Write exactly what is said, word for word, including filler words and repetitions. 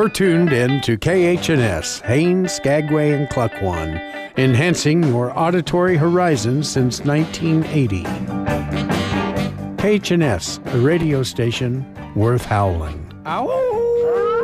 You're tuned in to K H N S, Haines, Skagway, and Cluckwan, enhancing your auditory horizons since nineteen eighty. K H N S, a radio station worth howling. Ow!